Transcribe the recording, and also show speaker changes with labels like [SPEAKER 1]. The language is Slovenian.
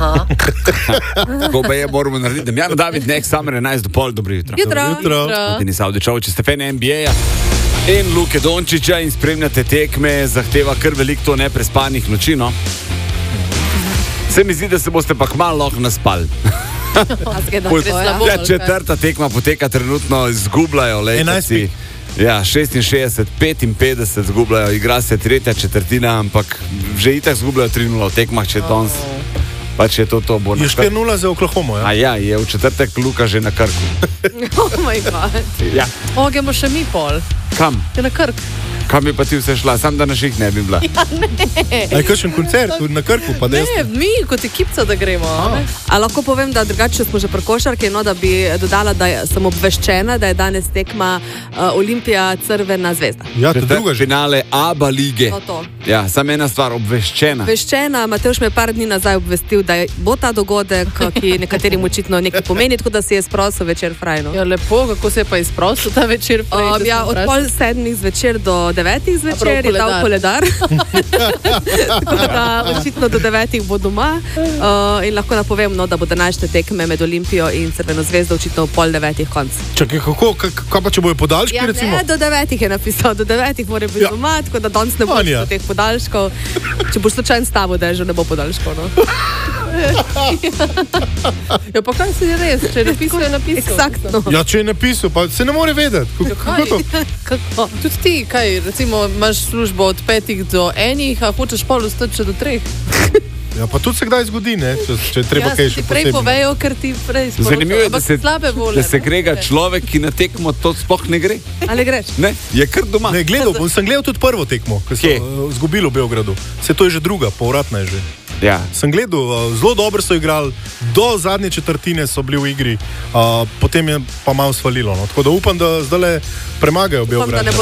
[SPEAKER 1] Aha.
[SPEAKER 2] Tako pa je, moramo narediti. Damjano David, nek Summer 11 do pol, dobro jutro.
[SPEAKER 3] Jutro.
[SPEAKER 2] Tini Savdičov, če ste fan NBA-ja in Luke Dončića in spremljate tekme, zahteva kar veliko to neprespanih noči, no. Se mi zdi, da se boste pa kmalu lahko naspali. Četrta tekma poteka trenutno, izgubljajo lejci. Ja, 66, 55 zgubljajo, igra se tretja četrtina, ampak že itak zgubljajo 3-0 v tekmah, če danes. Pa če to bo
[SPEAKER 3] je 4-0 za Oklahoma, ja?
[SPEAKER 2] A ja, je v četrtek Luka že na Krku.
[SPEAKER 1] Oh moj god.
[SPEAKER 2] Ja.
[SPEAKER 1] Gremo še mi pol.
[SPEAKER 2] Kam?
[SPEAKER 1] Je na Krk.
[SPEAKER 2] Kam bi pa ti vse šla? Sam da na ših ne bi bila.
[SPEAKER 1] Ja, ne.
[SPEAKER 3] A je kakšen koncert na Krku? Pa
[SPEAKER 1] ne, mi kot ekipca, da gremo. A lahko povem, da drugače smo že pri košarki, no, da bi dodala, da sem obveščena, da je danes tekma Olimpija Crvena zvezda.
[SPEAKER 3] Ja, to druga že.
[SPEAKER 2] Finale ABA lige.
[SPEAKER 1] To.
[SPEAKER 2] Ja, samo ena stvar, obveščena.
[SPEAKER 1] Obveščena, Matevž me je par dni nazaj obvestil, da bo ta dogodek, ki nekaterim očitno nekaj pomeni, tako da si je sprosil večer frajno.
[SPEAKER 4] Ja, lepo, kako se je pa izprosil ta večer frajno?
[SPEAKER 1] Ja, od 6:30 zvečer do 9 zvečer je dal koledar. Tako da očitno do 9 bo doma. In lahko napovem, no, da bo današnje tekme med Olimpijo in Crveno zvezdo očitno 8:30 konc.
[SPEAKER 3] Čakaj, kaj pa če bojo podaljški,
[SPEAKER 1] ja,
[SPEAKER 3] recimo?
[SPEAKER 1] Ne, do 9 je napisal, do 9 mora biti doma, tako da danes ne bo teh podaljškov. Če boš slučajno stavo, da že ne bo podaljškov, no.
[SPEAKER 4] Ja, pa kaj se je res? Če je napisal, je napisal.
[SPEAKER 1] Eksaktno.
[SPEAKER 3] Ja, če je napisal, pa se ne more vedeti.
[SPEAKER 1] Kako?
[SPEAKER 4] Tudi ti, kaj, recimo, imaš službo od 5 do 1, a hočeš pol ostati še do 3.
[SPEAKER 3] Ja, pa tudi se kdaj zgodi, ne? Če je treba kaj še posebno.
[SPEAKER 4] Prej povejo, ker ti prej sporočajo.
[SPEAKER 2] Zanimivo je, da se grega
[SPEAKER 4] ne?
[SPEAKER 2] človek, ki na tekmo to sploh ne gre.
[SPEAKER 1] Ali greš?
[SPEAKER 2] Ne, je kar doma.
[SPEAKER 3] Ne, sem gledal tudi prvo tekmo, ki so izgubili v Beogradu. Se to je že druga, povratna je že.
[SPEAKER 2] Ja.
[SPEAKER 3] Sem gledal, zelo dobro so igrali, do zadnje četrtine so bili v igri, potem je pa malo svalilo. No. Tako da upam, da zdaj premagajo Beograd.